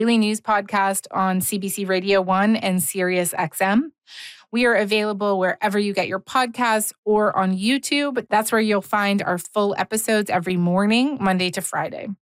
Daily News Podcast on CBC Radio 1 and Sirius XM. We are available wherever you get your podcasts or on YouTube. That's where you'll find our full episodes every morning, Monday to Friday.